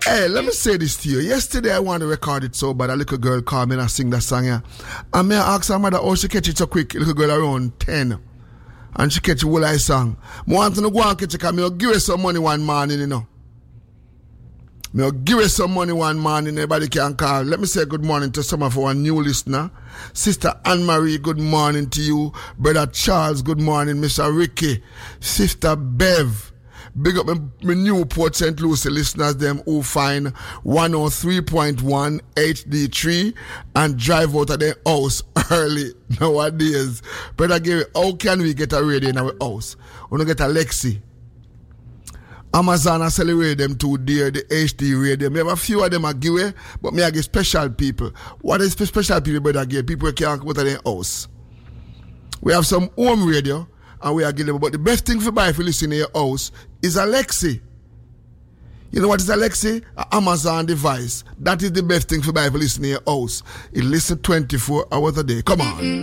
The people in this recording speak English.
Hey, let me say this to you. Yesterday I wanted to record it so bad. A little girl called me and I sing that song here. And me I ask her mother how she catch it so quick. Little girl around 10. And she catch the whole I song. I want to go and catch it because I give her some money one morning, you know. I give her some money one morning. Everybody can call. Let me say good morning to some of our new listener. Sister Anne-Marie, good morning to you. Brother Charles, good morning. Mr. Ricky. Sister Bev. Big up my new Port St. Lucie listeners, them who find 103.1 HD3 and drive out of their house early nowadays. Brother Gary, how can we get a radio in our house? We don't get a Lexi. Amazon has celebrated them too dear, the HD radio. We have a few of them I give away, but me I get special people. What is special people, Brother Gary? People who can't come out of their house. We have some home radio. And we are giving them. But the best thing for buy if you listen in your house is Alexi. You know what is Alexi? An Amazon device. That is the best thing for buy if you listen in your house. It listens 24 hours a day. Come on.